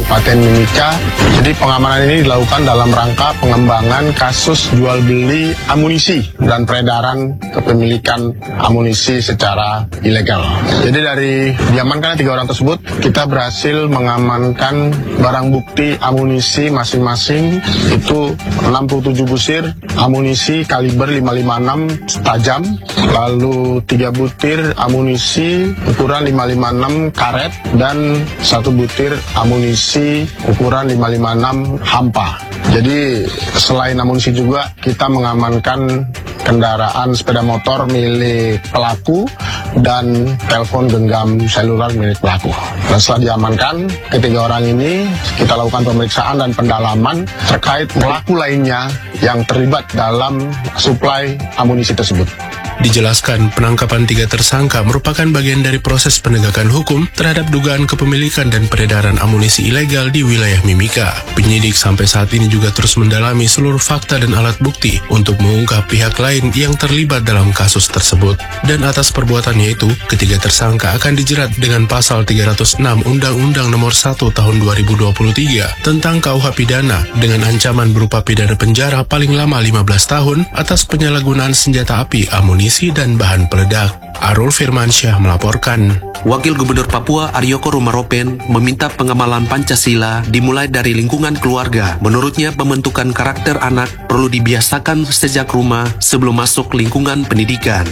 Kabupaten Mimika. Jadi pengamanan ini dilakukan dalam rangka pengembangan kasus jual beli amunisi dan peredaran kepemilikan amunisi secara ilegal. Jadi dari diamankan 3 orang tersebut, kita berhasil mengamankan barang bukti amunisi masing-masing itu 67 busir amunisi kaliber 556 tajam, lalu 3 butir amunisi ukuran 556 karet dan 1 butir amunisi ukuran 556 hampa. Jadi selain amunisi juga kita mengamankan kendaraan sepeda motor milik pelaku dan telepon genggam seluler milik pelaku. Dan setelah diamankan, ketiga orang ini kita lakukan pemeriksaan dan pendalaman terkait pelaku lainnya yang terlibat dalam suplai amunisi tersebut. Dijelaskan penangkapan 3 tersangka merupakan bagian dari proses penegakan hukum terhadap dugaan kepemilikan dan peredaran amunisi ilegal di wilayah Mimika. Penyidik sampai saat ini juga terus mendalami seluruh fakta dan alat bukti untuk mengungkap pihak lain yang terlibat dalam kasus tersebut. Dan atas perbuatannya itu, ketiga tersangka akan dijerat dengan pasal 306 Undang-Undang Nomor 1 Tahun 2023 tentang KUH Pidana dengan ancaman berupa pidana penjara paling lama 15 tahun atas penyalahgunaan senjata api, amunisi, dan bahan peledak. Arul Firmansyah melaporkan. Wakil Gubernur Papua Aryoko Rumaropen meminta pengamalan Pancasila dimulai dari lingkungan keluarga. Menurutnya pembentukan karakter anak perlu dibiasakan sejak rumah sebelum masuk lingkungan pendidikan.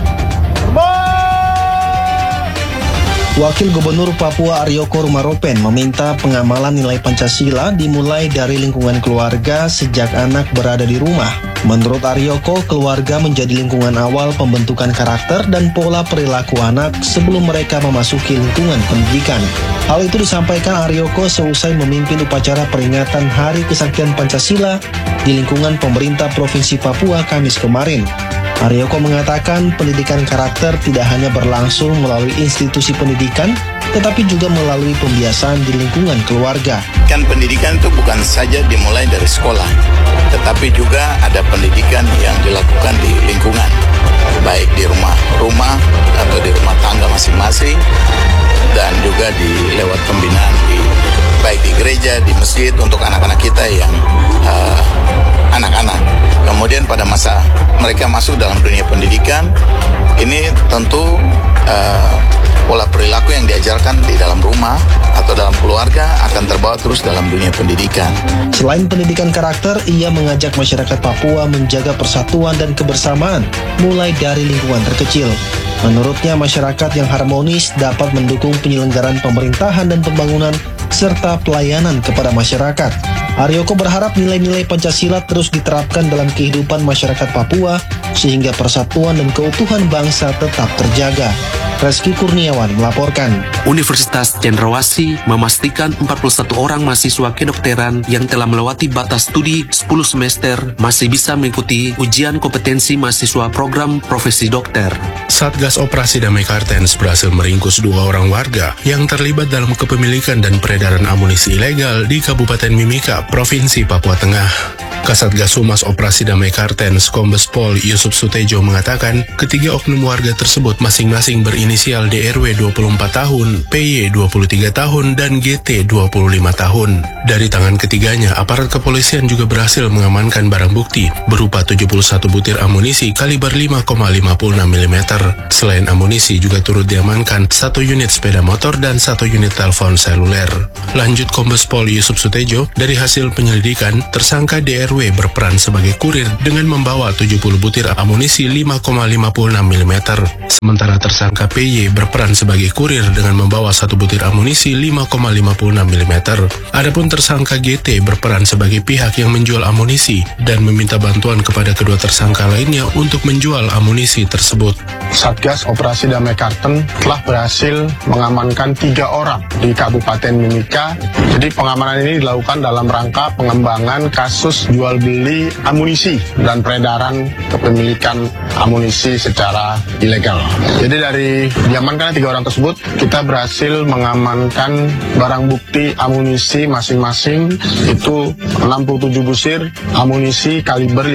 Wakil Gubernur Papua Aryoko Rumaropen meminta pengamalan nilai Pancasila dimulai dari lingkungan keluarga sejak anak berada di rumah. Menurut Aryoko, keluarga menjadi lingkungan awal pembentukan karakter dan pola perilaku anak sebelum mereka memasuki lingkungan pendidikan. Hal itu disampaikan Aryoko seusai memimpin upacara peringatan Hari Kesaktian Pancasila di lingkungan pemerintah Provinsi Papua Kamis kemarin. Aryoko mengatakan pendidikan karakter tidak hanya berlangsung melalui institusi pendidikan, tetapi juga melalui pembiasaan di lingkungan keluarga. Kan pendidikan itu bukan saja dimulai dari sekolah, tetapi juga ada pendidikan yang dilakukan di lingkungan, baik di rumah atau di rumah tangga masing-masing, dan juga di lewat pembinaan baik di gereja, di masjid untuk anak-anak kita yang anak-anak. Kemudian pada masa mereka masuk dalam dunia pendidikan, ini tentu pola perilaku yang diajarkan di dalam rumah atau dalam keluarga akan terbawa terus dalam dunia pendidikan. Selain pendidikan karakter, ia mengajak masyarakat Papua menjaga persatuan dan kebersamaan mulai dari lingkungan terkecil. Menurutnya, masyarakat yang harmonis dapat mendukung penyelenggaraan pemerintahan dan pembangunan serta pelayanan kepada masyarakat. Aryoko berharap nilai-nilai Pancasila terus diterapkan dalam kehidupan masyarakat Papua sehingga persatuan dan keutuhan bangsa tetap terjaga. Reski Kurniawan melaporkan. Universitas Cendrawasih memastikan 41 orang mahasiswa kedokteran yang telah melewati batas studi 10 semester masih bisa mengikuti ujian kompetensi mahasiswa program profesi dokter. Satgas Operasi Damai Kartens berhasil meringkus 2 orang warga yang terlibat dalam kepemilikan dan peredaran amunisi ilegal di Kabupaten Mimika, Provinsi Papua Tengah. Kasatgas Humas Operasi Damai Kartens Kombes Pol Yusuf Sutejo mengatakan ketiga oknum warga tersebut masing-masing berinisial DRW 24 tahun, PY 23 tahun, dan GT 25 tahun. Dari tangan ketiganya, aparat kepolisian juga berhasil mengamankan barang bukti berupa 71 butir amunisi kaliber 5,56 mm. Selain amunisi juga turut diamankan 1 unit sepeda motor dan 1 unit telepon seluler. Lanjut Kombes Pol Yusuf Sutejo, dari hasil penyelidikan, tersangka DRW berperan sebagai kurir dengan membawa 70 butir amunisi 5,56 mm. Sementara tersangka PY berperan sebagai kurir dengan membawa 1 butir amunisi 5,56 mm. Adapun tersangka GT berperan sebagai pihak yang menjual amunisi dan meminta bantuan kepada kedua tersangka lainnya untuk menjual amunisi tersebut. Satgas Operasi Damai Kartens telah berhasil mengamankan 3 orang di Kabupaten Mimika. Jadi pengamanan ini dilakukan dalam rangka pengembangan kasus jual beli amunisi dan peredaran kepemilikan kepemilikan amunisi secara ilegal. Jadi dari diamankan 3 orang tersebut, kita berhasil mengamankan barang bukti amunisi masing-masing itu 67 busir amunisi kaliber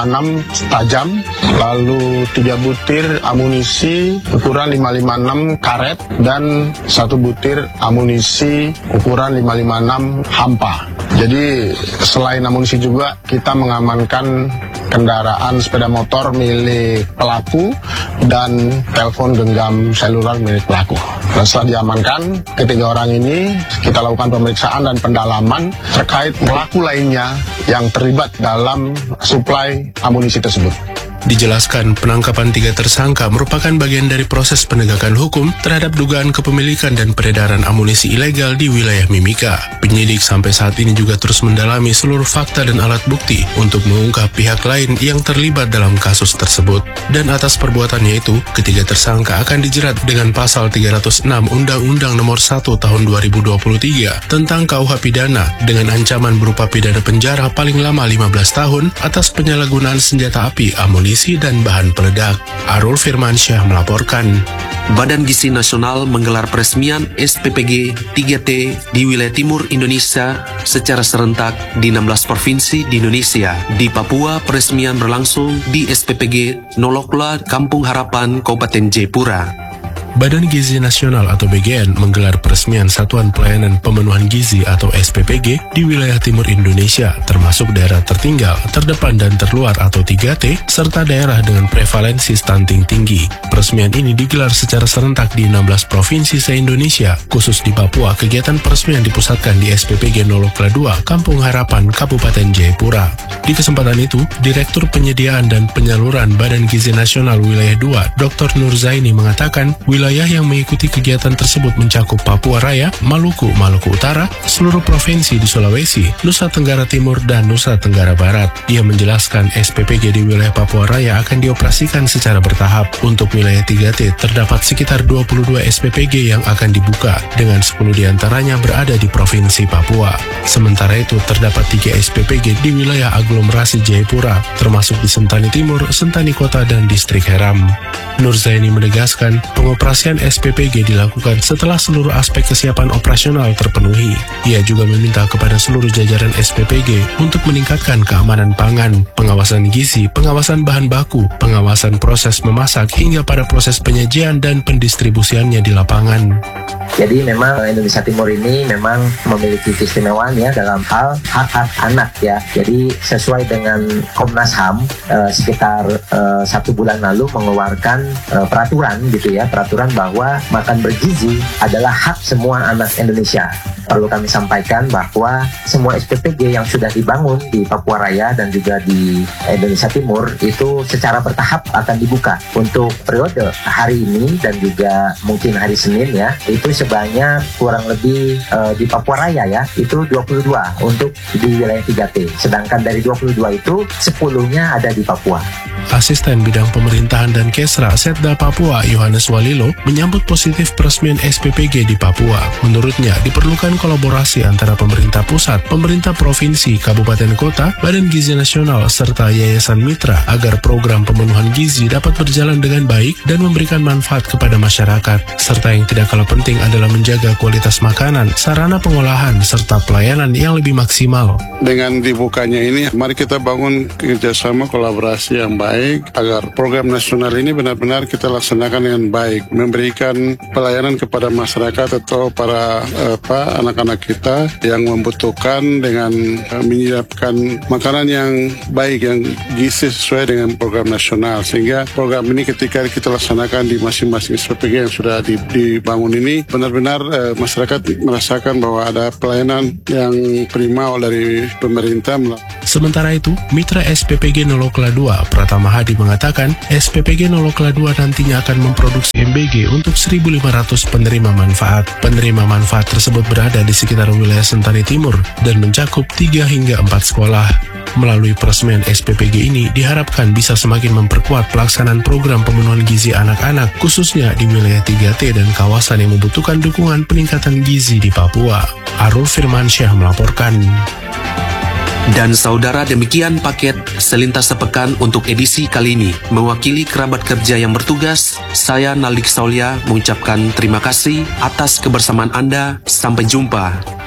556 tajam, lalu 3 butir amunisi ukuran 556 karet, dan 1 butir amunisi ukuran 556 hampa. Jadi selain amunisi juga kita mengamankan kendaraan sepeda motor milik pelaku dan telepon genggam seluler milik pelaku. Dan setelah diamankan, ketiga orang ini kita lakukan pemeriksaan dan pendalaman terkait pelaku lainnya yang terlibat dalam suplai amunisi tersebut. Dijelaskan penangkapan 3 tersangka merupakan bagian dari proses penegakan hukum terhadap dugaan kepemilikan dan peredaran amunisi ilegal di wilayah Mimika. Penyidik sampai saat ini juga terus mendalami seluruh fakta dan alat bukti untuk mengungkap pihak lain yang terlibat dalam kasus tersebut. Dan atas perbuatannya itu, ketiga tersangka akan dijerat dengan pasal 306 Undang-Undang Nomor 1 Tahun 2023 tentang KUH Pidana dengan ancaman berupa pidana penjara paling lama 15 tahun atas penyalahgunaan senjata api, amunisi dan bahan peledak. Arul Firmansyah melaporkan. Badan Gizi Nasional menggelar peresmian SPPG 3T di wilayah timur Indonesia secara serentak di 16 provinsi di Indonesia. Di Papua, peresmian berlangsung di SPPG Nolokla, Kampung Harapan, Kabupaten Jayapura. Badan Gizi Nasional atau BGN menggelar peresmian Satuan Pelayanan Pemenuhan Gizi atau SPPG di wilayah timur Indonesia, termasuk daerah tertinggal, terdepan dan terluar atau 3T, serta daerah dengan prevalensi stunting tinggi. Peresmian ini digelar secara serentak di 16 provinsi se-Indonesia. Khusus di Papua, kegiatan peresmian dipusatkan di SPPG Nolokla 2, Kampung Harapan, Kabupaten Jayapura. Di kesempatan itu, Direktur Penyediaan dan Penyaluran Badan Gizi Nasional Wilayah 2, Dr. Nurzaini mengatakan, wilayah yang mengikuti kegiatan tersebut mencakup Papua Raya, Maluku, Maluku Utara, seluruh provinsi di Sulawesi, Nusa Tenggara Timur, dan Nusa Tenggara Barat. Ia menjelaskan SPPG di wilayah Papua Raya akan dioperasikan secara bertahap. Untuk wilayah 3T, terdapat sekitar 22 SPPG yang akan dibuka, dengan 10 diantaranya berada di Provinsi Papua. Sementara itu, terdapat 3 SPPG di wilayah aglomerasi Jayapura, termasuk di Sentani Timur, Sentani Kota, dan Distrik Heram. Nurzaini menegaskan, pengoperasian SPPG dilakukan setelah seluruh aspek kesiapan operasional terpenuhi. Ia juga meminta kepada seluruh jajaran SPPG untuk meningkatkan keamanan pangan, pengawasan gizi, pengawasan bahan baku, pengawasan proses memasak, hingga pada proses penyajian dan pendistribusiannya di lapangan. Jadi memang Indonesia Timur ini memang memiliki keistimewaan ya dalam hal hak-hak anak ya. Jadi sesuai dengan Komnas HAM sekitar 1 bulan lalu mengeluarkan peraturan gitu ya, peraturan bahwa makan bergizi adalah hak semua anak Indonesia. Perlu kami sampaikan bahwa semua SPPG yang sudah dibangun di Papua Raya dan juga di Indonesia Timur itu secara bertahap akan dibuka untuk periode hari ini dan juga mungkin hari Senin ya. Itu sebanyak kurang lebih di Papua Raya ya, itu 22 untuk di wilayah 3T. Sedangkan dari 22 itu 10-nya ada di Papua. Asisten Bidang Pemerintahan dan Kesra Setda Papua, Yohanes Walilo, menyambut positif peresmian SPPG di Papua. Menurutnya, diperlukan kolaborasi antara pemerintah pusat, pemerintah provinsi, kabupaten kota, Badan Gizi Nasional, serta Yayasan Mitra agar program pemenuhan gizi dapat berjalan dengan baik dan memberikan manfaat kepada masyarakat. Serta yang tidak kalah penting adalah menjaga kualitas makanan, sarana pengolahan, serta pelayanan yang lebih maksimal. Dengan dibukanya ini, mari kita bangun kerjasama kolaborasi yang baik agar program nasional ini benar-benar kita laksanakan dengan baik, memberikan pelayanan kepada masyarakat atau para anak-anak kita yang membutuhkan dengan menyiapkan makanan yang baik, yang gizi sesuai dengan program nasional. Sehingga program ini ketika kita laksanakan di masing-masing SPPG yang sudah dibangun ini, benar-benar masyarakat merasakan bahwa ada pelayanan yang prima dari pemerintah. Sementara itu, Mitra SPPG Nolokla 2, Pratama Hadi mengatakan, SPPG Nolokla 2 nantinya akan memproduksi MBG untuk 1.500 penerima manfaat. Penerima manfaat tersebut berada di sekitar wilayah Sentani Timur dan mencakup 3 hingga 4 sekolah. Melalui peresmian SPPG ini diharapkan bisa semakin memperkuat pelaksanaan program pemenuhan gizi anak-anak, khususnya di wilayah 3T dan kawasan yang membutuhkan dukungan peningkatan gizi di Papua. Arul Firmansyah melaporkan. Dan saudara, demikian paket Selintas Sepekan untuk edisi kali ini. Mewakili kerabat kerja yang bertugas, saya Nalik Saulia mengucapkan terima kasih atas kebersamaan Anda. Sampai jumpa.